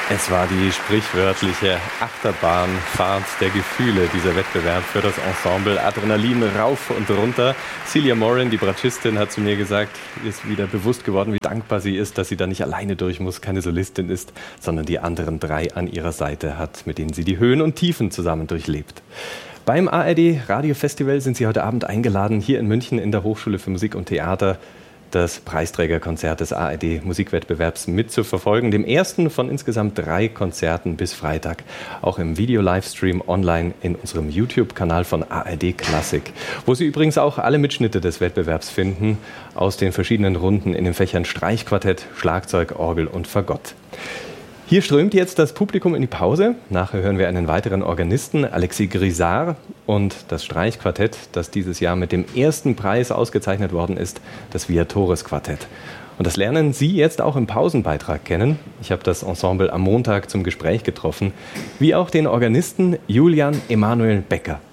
Es war die sprichwörtliche Achterbahnfahrt der Gefühle, dieser Wettbewerb für das Ensemble. Adrenalin rauf und runter. Celia Moran, die Bratschistin, hat zu mir gesagt, ist wieder bewusst geworden, wie dankbar sie ist, dass sie da nicht alleine durch muss, keine Solistin ist, sondern die anderen drei an ihrer Seite hat, mit denen sie die Höhen und Tiefen zusammen durchlebt. Beim ARD Radiofestival sind Sie heute Abend eingeladen, hier in München in der Hochschule für Musik und Theater das Preisträgerkonzert des ARD Musikwettbewerbs mitzuverfolgen. Dem ersten von insgesamt 3 Konzerten bis Freitag. Auch im Video-Livestream online in unserem YouTube-Kanal von ARD Klassik. Wo Sie übrigens auch alle Mitschnitte des Wettbewerbs finden. Aus den verschiedenen Runden in den Fächern Streichquartett, Schlagzeug, Orgel und Fagott. Hier strömt jetzt das Publikum in die Pause. Nachher hören wir einen weiteren Organisten, Alexis Grisard, und das Streichquartett, das dieses Jahr mit dem ersten Preis ausgezeichnet worden ist, das Viatores Quartett. Und das lernen Sie jetzt auch im Pausenbeitrag kennen. Ich habe das Ensemble am Montag zum Gespräch getroffen, wie auch den Organisten Julian Emanuel Becker.